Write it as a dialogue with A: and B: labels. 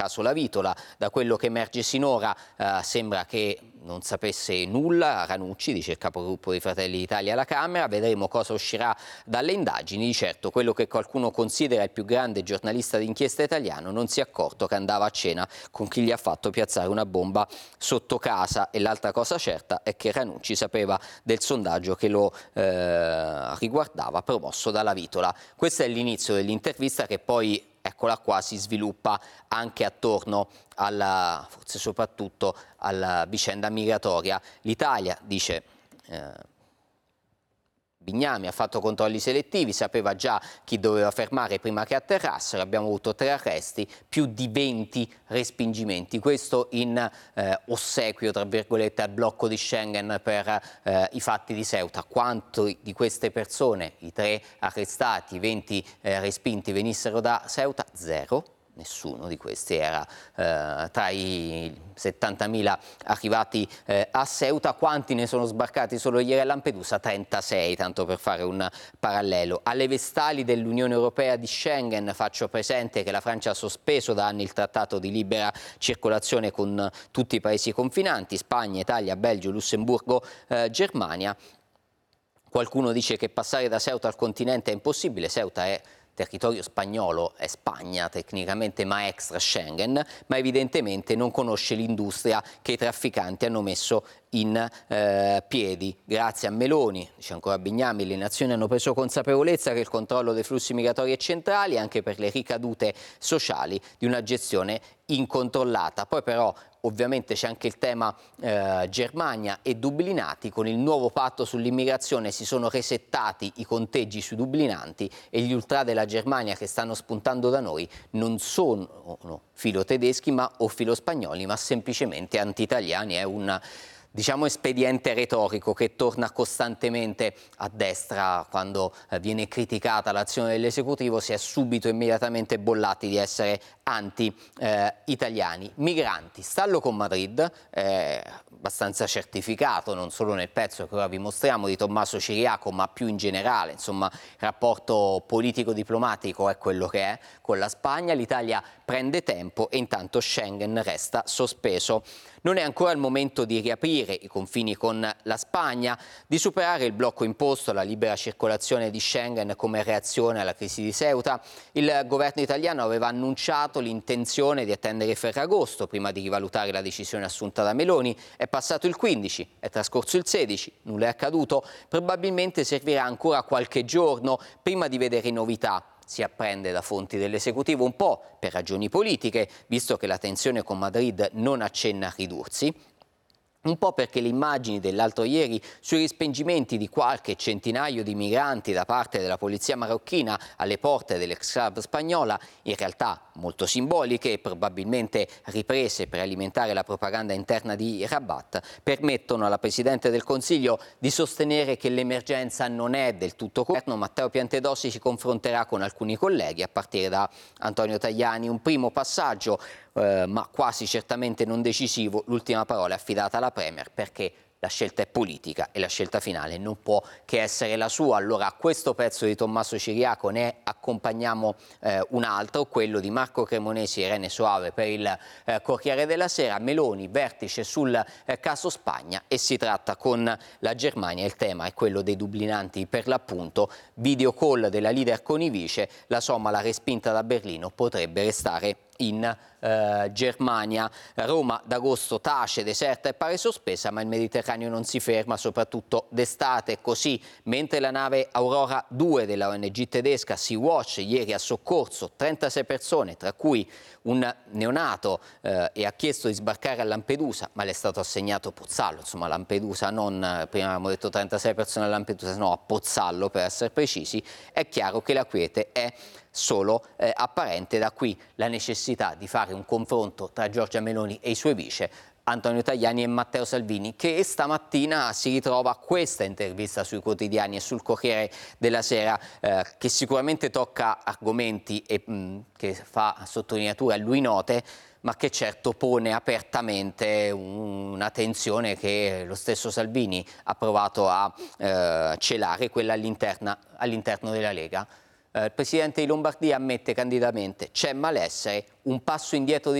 A: caso Lavitola. Da quello che emerge sinora sembra che non sapesse nulla Ranucci, dice il capogruppo di Fratelli d'Italia alla Camera. Vedremo cosa uscirà dalle indagini. Di certo quello che qualcuno considera il più grande giornalista d'inchiesta italiano non si è accorto che andava a cena con chi gli ha fatto piazzare una bomba sotto casa. E l'altra cosa certa è che Ranucci sapeva del sondaggio che lo riguardava, promosso da Lavitola. Questo è l'inizio dell'intervista, che poi, eccola qua, si sviluppa anche attorno alla, forse soprattutto alla vicenda migratoria. L'Italia, dice Bignami, ha fatto controlli selettivi, sapeva già chi doveva fermare prima che atterrassero, abbiamo avuto 3 arresti, più di 20 respingimenti. Questo in ossequio, tra virgolette, al blocco di Schengen per i fatti di Ceuta. Quanto di queste persone, i 3 arrestati, 20 respinti, venissero da Ceuta? 0. Nessuno di questi era tra i 70.000 arrivati a Ceuta. Quanti ne sono sbarcati solo ieri a Lampedusa? 36, tanto per fare un parallelo. Alle vestali dell'Unione Europea di Schengen faccio presente che la Francia ha sospeso da anni il trattato di libera circolazione con tutti i paesi confinanti, Spagna, Italia, Belgio, Lussemburgo, Germania. Qualcuno dice che passare da Ceuta al continente è impossibile. Ceuta è territorio spagnolo, è Spagna tecnicamente, ma extra Schengen, ma evidentemente non conosce l'industria che i trafficanti hanno messo in piedi. Grazie a Meloni, dice ancora Bignami, le nazioni hanno preso consapevolezza che il controllo dei flussi migratori è centrale anche per le ricadute sociali di una gestione incontrollata. Poi però ovviamente c'è anche il tema Germania e dublinati. Con il nuovo patto sull'immigrazione si sono resettati i conteggi sui dublinanti e gli ultra della Germania che stanno spuntando da noi non sono filo tedeschi o filo spagnoli, ma semplicemente anti-italiani. È un, diciamo, espediente retorico che torna costantemente a destra. Quando viene criticata l'azione dell'esecutivo si è subito immediatamente bollati di essere anti-italiani. Migranti, stallo con Madrid, abbastanza certificato non solo nel pezzo che ora vi mostriamo di Tommaso Ciriaco, ma più in generale. Insomma, il rapporto politico-diplomatico è quello che è con la Spagna. L'Italia prende tempo e intanto Schengen resta sospeso. Non è ancora il momento di riaprire i confini con la Spagna, di superare il blocco imposto alla libera circolazione di Schengen come reazione alla crisi di Ceuta. Il governo italiano aveva annunciato l'intenzione di attendere Ferragosto prima di rivalutare la decisione assunta da Meloni. È passato il 15, è trascorso il 16, nulla è accaduto. Probabilmente servirà ancora qualche giorno prima di vedere novità. Si apprende da fonti dell'esecutivo, un po' per ragioni politiche, visto che la tensione con Madrid non accenna a ridursi, un po' perché le immagini dell'altro ieri sui respingimenti di qualche centinaio di migranti da parte della polizia marocchina alle porte dell'ex club spagnola, in realtà molto simboliche e probabilmente riprese per alimentare la propaganda interna di Rabat, permettono alla Presidente del Consiglio di sostenere che l'emergenza non è del tutto coperta. Matteo Piantedosi si confronterà con alcuni colleghi, a partire da Antonio Tajani. Un primo passaggio, ma quasi certamente non decisivo. L'ultima parola è affidata alla Premier, perché la scelta è politica e la scelta finale non può che essere la sua. Allora, a questo pezzo di Tommaso Ciriaco ne accompagniamo un altro, quello di Marco Cremonesi e Irene Soave per il Corriere della Sera. Meloni, vertice sul caso Spagna, e si tratta con la Germania. Il tema è quello dei dublinanti per l'appunto. Video call della leader con i vice, la somala respinta da Berlino potrebbe restare in Germania. Roma d'agosto tace, deserta e pare sospesa, ma il Mediterraneo non si ferma, soprattutto d'estate. Così, mentre la nave Aurora 2 della ONG tedesca Sea-Watch ieri ha soccorso 36 persone, tra cui un neonato, e ha chiesto di sbarcare a Lampedusa, ma le è stato assegnato Pozzallo. Insomma, Lampedusa, non, prima abbiamo detto 36 persone a Lampedusa, no, a Pozzallo per essere precisi. È chiaro che la quiete è solo apparente. Da qui la necessità di fare un confronto tra Giorgia Meloni e i suoi vice, Antonio Tajani e Matteo Salvini, che stamattina si ritrova questa intervista sui quotidiani e sul Corriere della Sera, che sicuramente tocca argomenti che fa sottolineature a lui note, ma che certo pone apertamente una tensione che lo stesso Salvini ha provato a celare, quella all'interno della Lega. Il presidente di Lombardia ammette candidamente: c'è malessere, un passo indietro di